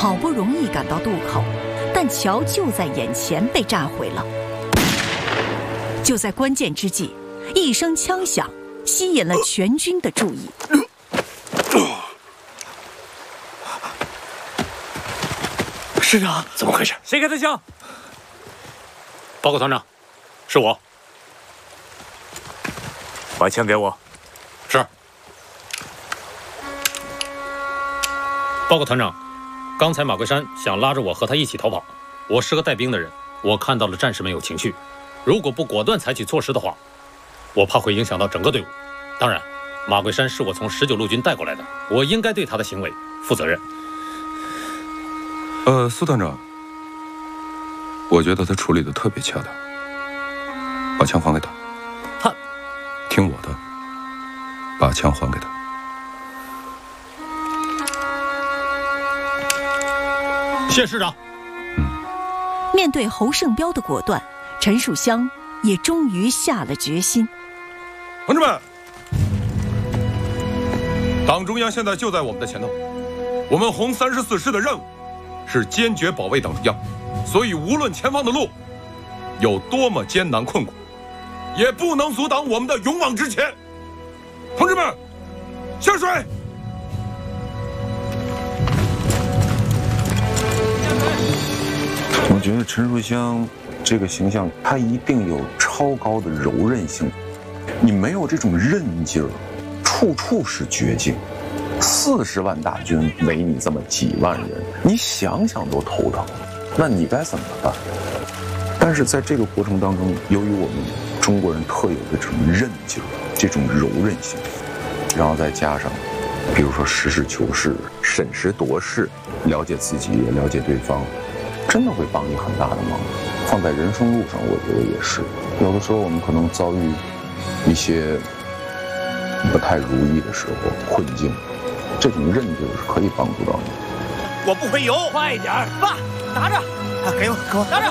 好不容易赶到渡口，但桥就在眼前被炸毁了。就在关键之际，一声枪响吸引了全军的注意。 师长，怎么回事？ 谁开的枪？报告团长，是我。把枪给我。是。报告团长，刚才马桂山想拉着我和他一起逃跑，我是个带兵的人，我看到了战士们有情绪，如果不果断采取措施的话，我怕会影响到整个队伍。当然，马桂山是我从19路军带过来的，我应该对他的行为负责任。 苏团长，我觉得他处理的特别恰当，把枪还给他。 他， 听我的，把枪还给他。 谢师长。 面对侯胜彪的果断，陈树湘也终于下了决心。 同志们，党中央现在就在我们的前头，我们红34师的任务是坚决保卫党中央，所以无论前方的路有多么艰难困苦，也不能阻挡我们的勇往直前。同志们，下水！ 我觉得陈树湘这个形象，他一定有超高的柔韧性，你没有这种韧劲儿，处处是绝境。40万大军围你这么几万人，你想想都头疼，那你该怎么办？但是在这个过程当中，由于我们中国人特有的这种韧劲儿，这种柔韧性，然后再加上，比如说实事求是、审时度势，了解自己也了解对方，真的会帮你很大的忙。放在人生路上，我觉得也是，有的时候我们可能遭遇一些不太如意的时候、困境，这种韧劲是可以帮助到你。 我不会游，快一点！爸，拿着，给我，拿着。